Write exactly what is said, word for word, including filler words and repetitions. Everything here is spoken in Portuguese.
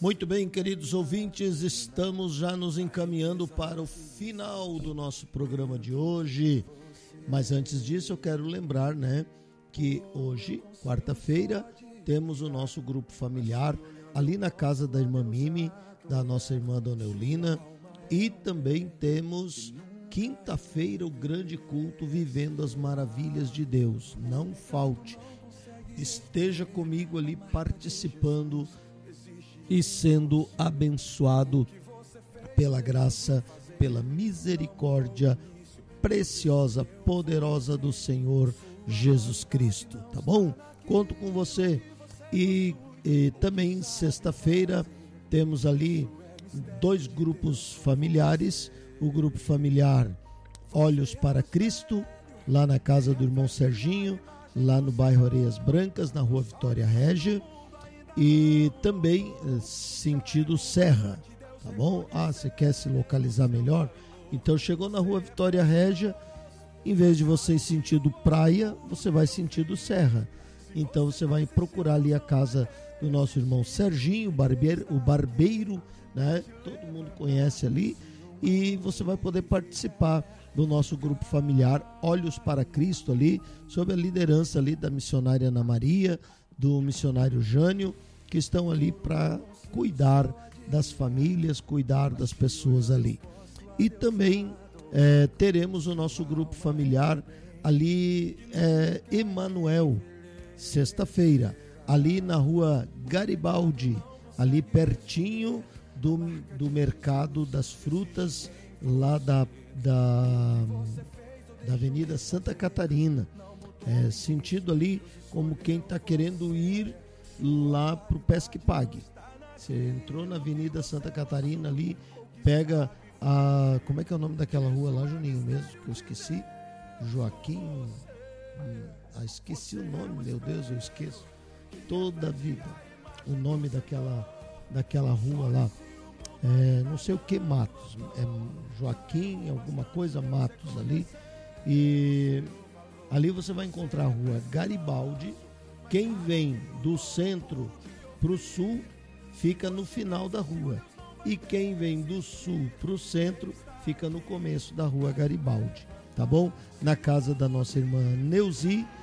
Muito bem, queridos ouvintes, estamos já nos encaminhando para o final do nosso programa de hoje. Mas antes disso, eu quero lembrar, né, que hoje, quarta-feira, temos o nosso grupo familiar ali na casa da irmã Mimi, da nossa irmã Dona Eulina, e também temos quinta-feira o grande culto Vivendo as Maravilhas de Deus. Não falte, esteja comigo ali participando e sendo abençoado pela graça, pela misericórdia preciosa, poderosa do Senhor Jesus Cristo, tá bom? Conto com você. E, e também sexta-feira temos ali dois grupos familiares, o grupo familiar Olhos para Cristo, lá na casa do irmão Serginho, lá no bairro Areias Brancas, na rua Vitória Régia, e também sentido Serra, tá bom? Ah, você quer se localizar melhor? Então chegou na rua Vitória Régia, em vez de você ir sentido praia, você vai sentido Serra. Então você vai procurar ali a casa do nosso irmão Serginho, barbeiro, o barbeiro, né? Todo mundo conhece ali, e você vai poder participar do nosso grupo familiar Olhos para Cristo ali, sob a liderança ali da missionária Ana Maria, do missionário Jânio, que estão ali para cuidar das famílias, cuidar das pessoas ali. E também é, teremos o nosso grupo familiar ali, é, Emanuel, sexta-feira, ali na rua Garibaldi, ali pertinho do, do mercado das frutas, lá da, da, da Avenida Santa Catarina, é, sentido ali como quem está querendo ir lá para o Pesque Pague. Você entrou na Avenida Santa Catarina ali, pega a... como é que é o nome daquela rua lá, Juninho, mesmo, que eu esqueci? Joaquim... Ah, esqueci o nome, meu Deus, eu esqueço toda a vida o nome daquela, daquela rua lá. É, não sei o que Matos, é Joaquim, alguma coisa Matos ali. E ali você vai encontrar a rua Garibaldi. Quem vem do centro para o sul fica no final da rua, e quem vem do sul para o centro fica no começo da rua Garibaldi, tá bom? Na casa da nossa irmã Neuzi,